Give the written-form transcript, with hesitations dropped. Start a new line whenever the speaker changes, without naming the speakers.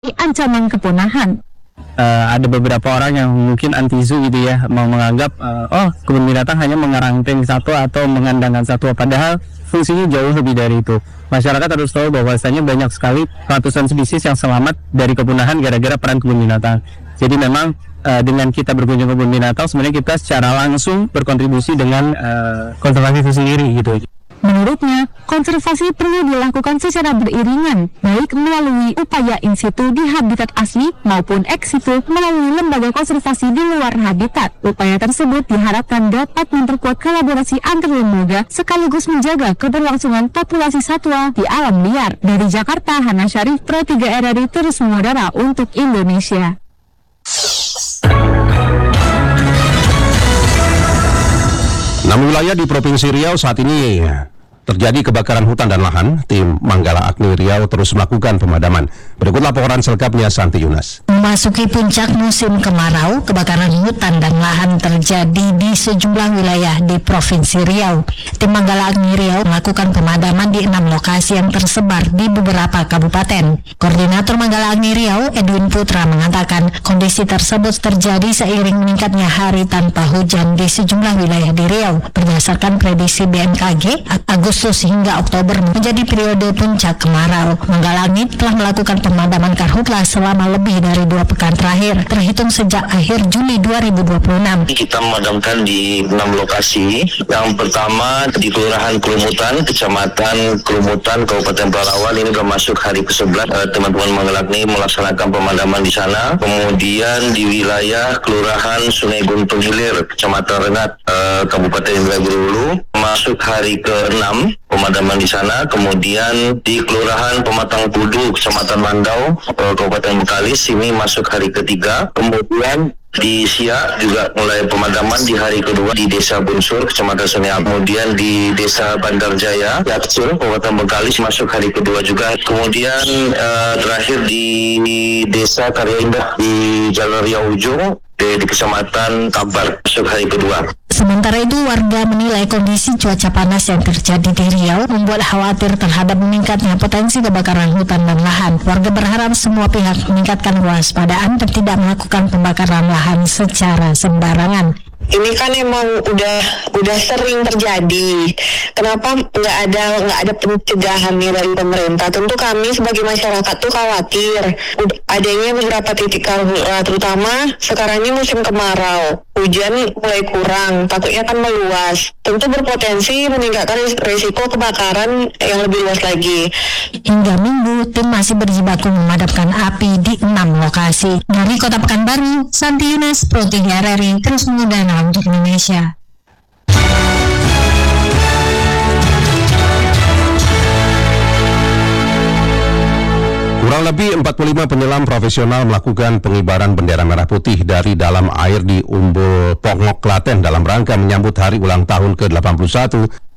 ancaman kepunahan.
Ada beberapa orang yang mungkin anti zoo gitu ya, mau menganggap kebun binatang hanya mengeranting satwa atau mengandangkan satwa, padahal fungsinya jauh lebih dari itu. Masyarakat harus tahu bahwasanya banyak sekali ratusan spesies yang selamat dari kepunahan gara-gara peran kebun binatang. Jadi memang dengan kita berkunjung ke kebun binatang, sebenarnya kita secara langsung berkontribusi dengan konservasi itu sendiri gitu.
Menurutnya, konservasi perlu dilakukan secara beriringan, baik melalui upaya in situ di habitat asli maupun ex situ melalui lembaga konservasi di luar habitat. Upaya tersebut diharapkan dapat memperkuat kolaborasi antar lembaga sekaligus menjaga keberlangsungan populasi satwa di alam liar. Dari Jakarta, Hana Syarif, Pro 3 RRI terus mengudara untuk Indonesia.
Namun wilayah di Provinsi Riau saat ini terjadi kebakaran hutan dan lahan. Tim Manggala Agni Riau terus melakukan pemadaman. Berikut laporan selengkapnya Santi Yunas.
Memasuki puncak musim kemarau, kebakaran hutan dan lahan terjadi di sejumlah wilayah di Provinsi Riau. Tim Manggala Agni Riau melakukan pemadaman di 6 lokasi yang tersebar di beberapa kabupaten. Koordinator Manggala Agni Riau, Edwin Putra, mengatakan kondisi tersebut terjadi seiring meningkatnya hari tanpa hujan di sejumlah wilayah di Riau. Berdasarkan prediksi BMKG, Agustus hingga Oktober menjadi periode puncak kemarau. Manggala Agni telah melakukan pemadaman karhutlah selama lebih dari 2 pekan terakhir, terhitung sejak akhir Juli 2026.
Kita memadamkan di 6 lokasi. Yang pertama di Kelurahan Kelumutan, Kecamatan Kelumutan, Kabupaten Pelalawan. Ini sudah masuk hari ke-11. Teman-teman Manggala Agni melaksanakan pemadaman di sana. Kemudian di wilayah Kelurahan Sungai Guntung Hilir, Kecamatan Rengat, Kabupaten Hulu, masuk hari ke-6 pemadaman di sana. Kemudian di Kelurahan Pematang Kudu, Kecamatan Mandau, Kabupaten Bekalis, ini masuk hari ke-3. Kemudian di Siak juga mulai pemadaman di hari kedua di Desa Bunsur, Kecamatan Sungai. Kemudian di Desa Bandar Jaya, Yaksul, Kabupaten Bekalis, masuk hari kedua juga. Kemudian terakhir di Desa Karya Indah di Jalan Riau Ujung di Kecamatan Kabar, masuk hari kedua.
Sementara itu, warga menilai kondisi cuaca panas yang terjadi di Riau membuat khawatir terhadap meningkatnya potensi kebakaran hutan dan lahan. Warga berharap semua pihak meningkatkan kewaspadaan dan tidak melakukan pembakaran lahan secara sembarangan.
Ini kan emang udah sering terjadi. Kenapa nggak ada pencegahan nih dari pemerintah? Tentu kami sebagai masyarakat tuh khawatir adanya beberapa titik karhutlah, terutama sekarang ini musim kemarau, hujan mulai kurang, takutnya kan meluas. Tentu berpotensi meningkatkan risiko kebakaran yang lebih luas lagi.
Hingga Minggu, tim masih berjibaku memadamkan api di 6 lokasi. Dari Kota Pekanbaru, Santi Yunas, Pro 3 RRI, terus mengudara untuk Indonesia.
Kurang lebih 45 penyelam profesional melakukan pengibaran bendera merah putih dari dalam air di Umbul Pongok, Klaten dalam rangka menyambut hari ulang tahun ke-81